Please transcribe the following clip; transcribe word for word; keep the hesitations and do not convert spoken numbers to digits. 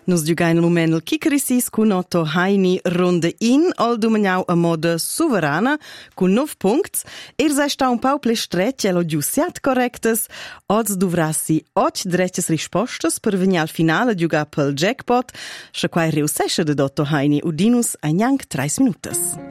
Nus giugai nel moment il Kikerisis con Otto Heini ronde in al domaniau a moda sovrana con nov punts. Er sei sta un pau ple stretche lo giussiat correctes. Oz dovrassi och dretches rispostas per venir al finale giuga pel jackpot. Scha quai riusesce de Otto Heini udinus a gnanc treis minutas.